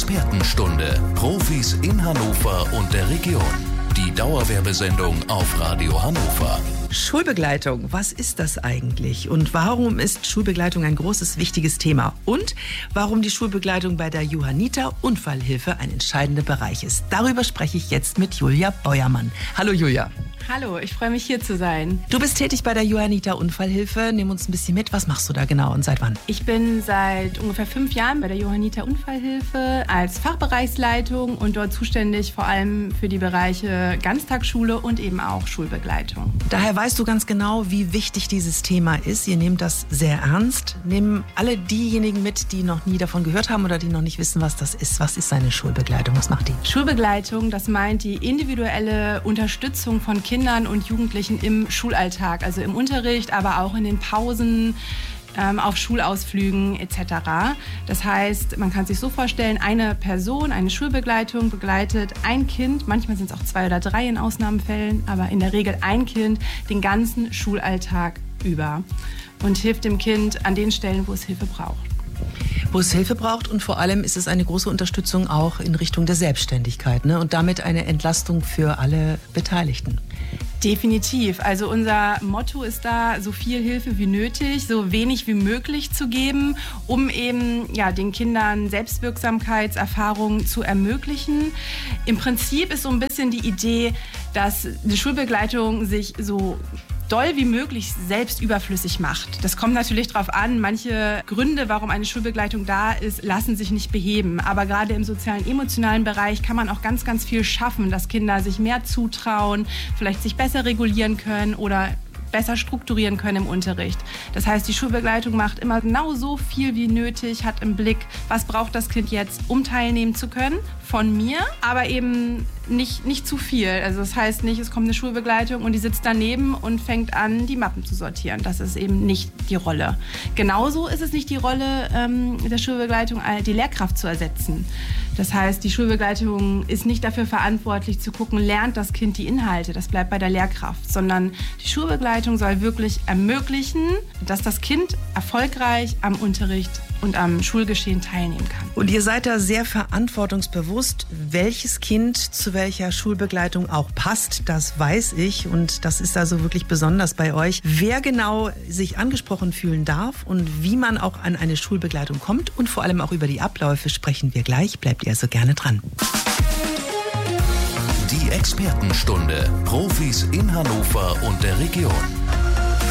Expertenstunde. Profis in Hannover und der Region. Die Dauerwerbesendung auf Radio Hannover. Schulbegleitung, was ist das eigentlich? Und warum ist Schulbegleitung ein großes, wichtiges Thema? Und warum die Schulbegleitung bei der Johanniter Unfallhilfe ein entscheidender Bereich ist? Darüber spreche ich jetzt mit Julia Beuermann. Hallo Julia. Hallo, ich freue mich hier zu sein. Du bist tätig bei der Johanniter Unfallhilfe. Nimm uns ein bisschen mit. Was machst du da genau und seit wann? Ich bin seit ungefähr 5 Jahren bei der Johanniter Unfallhilfe als Fachbereichsleitung und dort zuständig vor allem für die Bereiche Ganztagsschule und eben auch Schulbegleitung. Daher weißt du ganz genau, wie wichtig dieses Thema ist. Ihr nehmt das sehr ernst. Nehmen alle diejenigen mit, die noch nie davon gehört haben oder die noch nicht wissen, was das ist. Was ist eine Schulbegleitung? Was macht die? Schulbegleitung, das meint die individuelle Unterstützung von Kindern und Jugendlichen im Schulalltag, also im Unterricht, aber auch in den Pausen, auf Schulausflügen etc. Das heißt, man kann sich so vorstellen, eine Person, eine Schulbegleitung begleitet ein Kind, manchmal sind es auch 2 oder 3 in Ausnahmefällen, aber in der Regel ein Kind den ganzen Schulalltag über und hilft dem Kind an den Stellen, wo es Hilfe braucht. Wo es Hilfe braucht und vor allem ist es eine große Unterstützung auch in Richtung der Selbstständigkeit, ne? Und damit eine Entlastung für alle Beteiligten. Definitiv. Also unser Motto ist da, so viel Hilfe wie nötig, so wenig wie möglich zu geben, um eben den Kindern Selbstwirksamkeitserfahrungen zu ermöglichen. Im Prinzip ist so ein bisschen die Idee, dass die Schulbegleitung sich so doll wie möglich selbst überflüssig macht. Das kommt natürlich darauf an, manche Gründe, warum eine Schulbegleitung da ist, lassen sich nicht beheben. Aber gerade im sozialen, emotionalen Bereich kann man auch ganz, ganz viel schaffen, dass Kinder sich mehr zutrauen, vielleicht sich besser regulieren können oder besser strukturieren können im Unterricht. Das heißt, die Schulbegleitung macht immer genau so viel wie nötig, hat im Blick, was braucht das Kind jetzt, um teilnehmen zu können von mir, aber eben nicht zu viel. Also das heißt nicht, es kommt eine Schulbegleitung und die sitzt daneben und fängt an, die Mappen zu sortieren. Das ist eben nicht die Rolle. Genauso ist es nicht die Rolle der Schulbegleitung, die Lehrkraft zu ersetzen. Das heißt, die Schulbegleitung ist nicht dafür verantwortlich zu gucken, lernt das Kind die Inhalte, das bleibt bei der Lehrkraft, sondern die Schulbegleitung soll wirklich ermöglichen, dass das Kind erfolgreich am Unterricht und am Schulgeschehen teilnehmen kann. Und ihr seid da sehr verantwortungsbewusst, welches Kind zu welcher Schulbegleitung auch passt, das weiß ich und das ist also wirklich besonders bei euch. Wer genau sich angesprochen fühlen darf und wie man auch an eine Schulbegleitung kommt und vor allem auch über die Abläufe sprechen wir gleich. Bleibt ihr also gerne dran. Die Expertenstunde. Profis in Hannover und der Region.